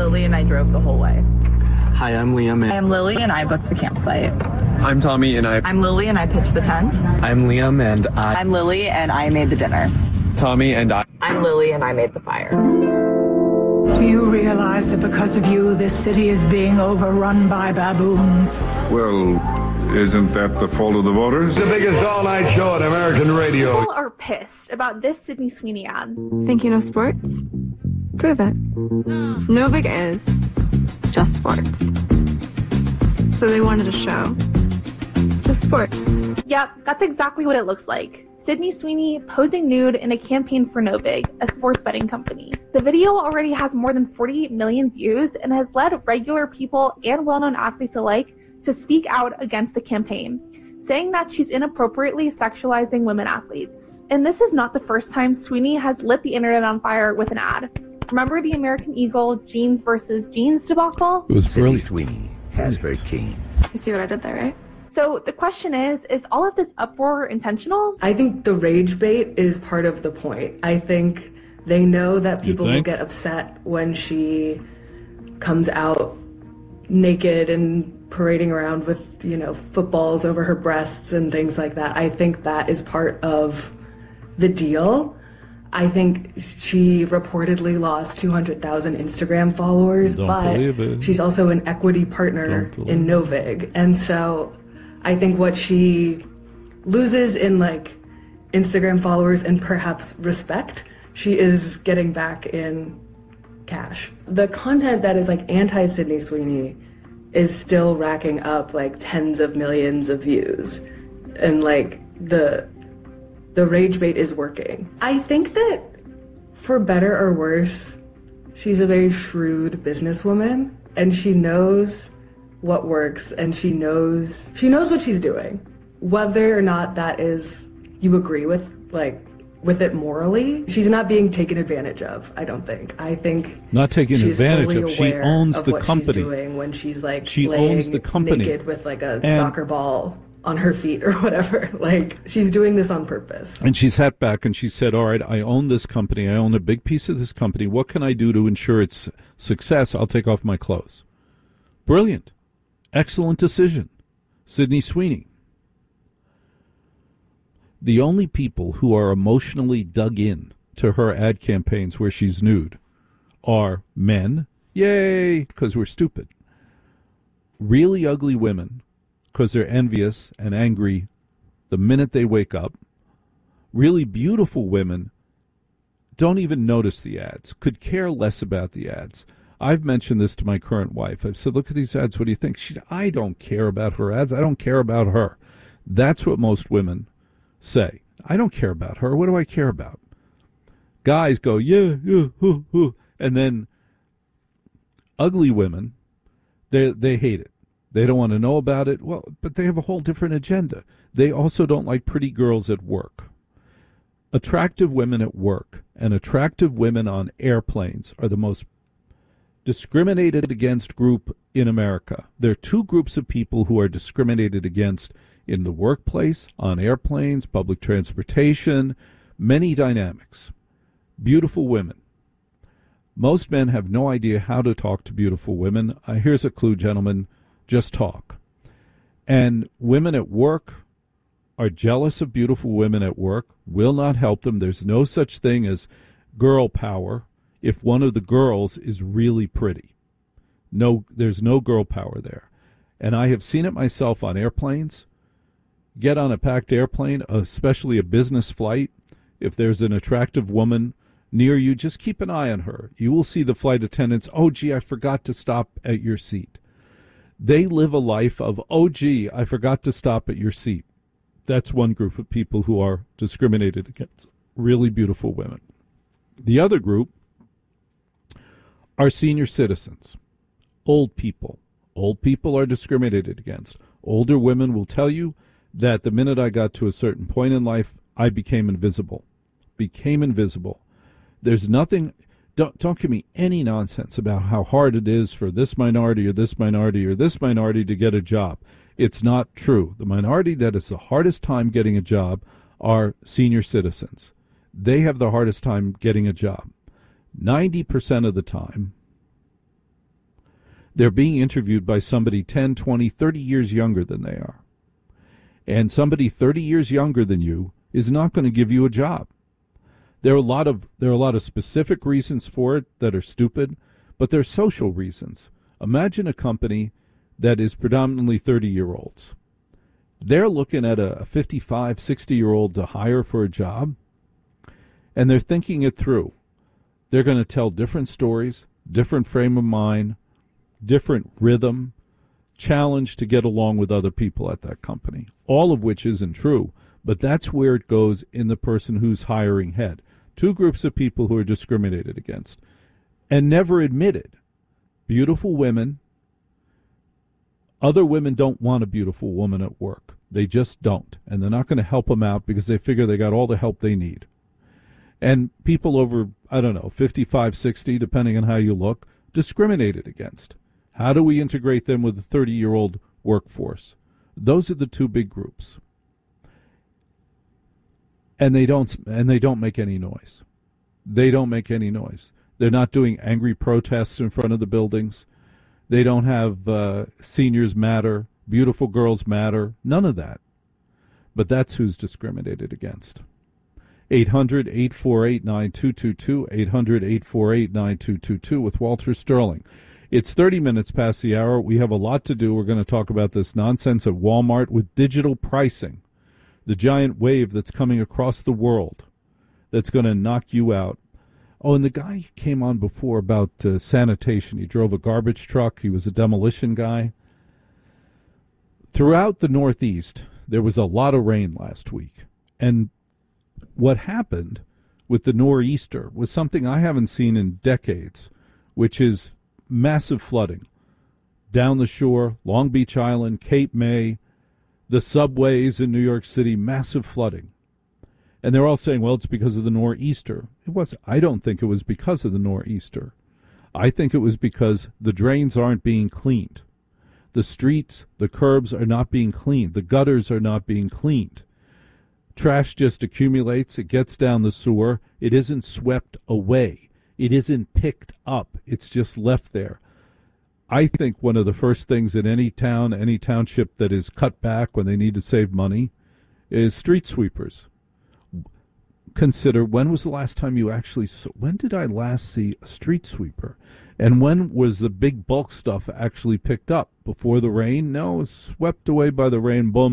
Lily, and I drove the whole way. Hi, I'm Liam. I'm Lily, and I booked the campsite. I'm Tommy, and I'm Lily, and I pitched the tent. I'm Liam, and I'm Lily, and I made the dinner. Tommy, and I'm Lily, and I made the fire. Do you realize that because of you, this city is being overrun by baboons? Well, isn't that the fault of the voters? The biggest all-night show on American radio. People are pissed about this Sydney Sweeney ad. Think you know sports? Prove it. Novik is just sports. So they wanted a show. Just sports. Yep, that's exactly what it looks like. Sydney Sweeney posing nude in a campaign for Novig, a sports betting company. The video already has more than 48 million views and has led regular people and well-known athletes alike to speak out against the campaign, saying that she's inappropriately sexualizing women athletes. And this is not the first time Sweeney has lit the internet on fire with an ad. Remember the American Eagle jeans versus jeans debacle? It was brilliant. Sydney Sweeney has very keen. You see what I did there, right? So the question is all of this uproar intentional? I think the rage bait is part of the point. I think they know that people will get upset when she comes out naked and parading around with, footballs over her breasts and things like that. I think that is part of the deal. I think she reportedly lost 200,000 Instagram followers, but she's also an equity partner in Novig. And so I think what she loses in Instagram followers and perhaps respect, she is getting back in cash. The content that is anti-Sydney Sweeney is still racking up tens of millions of views. And the rage bait is working. I think that for better or worse, she's a very shrewd businesswoman and she knows what works and she knows what she's doing. Whether or not that is you agree with it morally, she's not being taken advantage of, I don't think. I think not taking advantage of. She owns the company. She's doing when she's she owns the company naked with a soccer ball on her feet or whatever. She's doing this on purpose. And she sat back and she said, all right, I own this company. I own a big piece of this company. What can I do to ensure its success? I'll take off my clothes. Brilliant. Excellent decision. Sydney Sweeney. The only people who are emotionally dug in to her ad campaigns where she's nude are men. Yay, because we're stupid. Really ugly women, because they're envious and angry the minute they wake up. Really beautiful women don't even notice the ads, could care less about the ads. I've mentioned this to my current wife. I've said, look at these ads, what do you think? She said, I don't care about her ads. I don't care about her. That's what most women say. I don't care about her. What do I care about? Guys go, yeah, and then ugly women, they hate it. They don't want to know about it. Well, but they have a whole different agenda. They also don't like pretty girls at work. Attractive women at work and attractive women on airplanes are the most discriminated against group in America. There are two groups of people who are discriminated against in the workplace, on airplanes, public transportation, many dynamics. Beautiful women. Most men have no idea how to talk to beautiful women. Here's a clue, gentlemen. Just talk. And women at work are jealous of beautiful women at work, will not help them. There's no such thing as girl power if one of the girls is really pretty. No, there's no girl power there. And I have seen it myself on airplanes. Get on a packed airplane, especially a business flight. If there's an attractive woman near you, just keep an eye on her. You will see the flight attendants, oh, gee, I forgot to stop at your seat. They live a life of, oh, gee, I forgot to stop at your seat. That's one group of people who are discriminated against, really beautiful women. The other group are senior citizens, old people. Old people are discriminated against. Older women will tell you that the minute I got to a certain point in life, I became invisible. There's nothing, don't give me any nonsense about how hard it is for this minority or this minority or this minority to get a job. It's not true. The minority that is the hardest time getting a job are senior citizens. They have the hardest time getting a job. 90% of the time, They're being interviewed by somebody 10, 20, 30 years younger than they are. And somebody 30 years younger than you is not going to give you a job. There are a lot of specific reasons for it that are stupid, but they're social reasons. Imagine a company that is predominantly 30-year-olds. They're looking at a 55, 60-year-old to hire for a job, and they're thinking it through. They're going to tell different stories, different frame of mind, different rhythm, challenge to get along with other people at that company, all of which isn't true, but that's where it goes in the person who's hiring head. Two groups of people who are discriminated against and never admitted. Beautiful women. Other women don't want a beautiful woman at work. They just don't. And they're not going to help them out because they figure they got all the help they need. And people over, 55, 60, depending on how you look, discriminated against. How do we integrate them with the 30-year-old workforce? Those are the two big groups. And they don't make any noise. They don't make any noise. They're not doing angry protests in front of the buildings. They don't have seniors matter, beautiful girls matter, none of that. But that's who's discriminated against. 800-848-9222, 800-848-9222 with Walter Sterling. It's 30 minutes past the hour. We have a lot to do. We're going to talk about this nonsense at Walmart with digital pricing, the giant wave that's coming across the world that's going to knock you out. Oh, and the guy came on before about sanitation. He drove a garbage truck. He was a demolition guy. Throughout the Northeast, there was a lot of rain last week. And what happened with the nor'easter was something I haven't seen in decades, which is massive flooding down the shore, Long Beach Island, Cape May, the subways in New York City, massive flooding. And they're all saying, well, it's because of the nor'easter. It wasn't. I don't think it was because of the nor'easter. I think it was because the drains aren't being cleaned. The streets, the curbs are not being cleaned. The gutters are not being cleaned. Trash just accumulates. It gets down the sewer. It isn't swept away. It isn't picked up. It's just left there. I think one of the first things in any town, any township that is cut back when they need to save money is street sweepers. Consider, when was the last time you actually saw, when did I last see a street sweeper? And when was the big bulk stuff actually picked up? Before the rain? No, it was swept away by the rain, boom.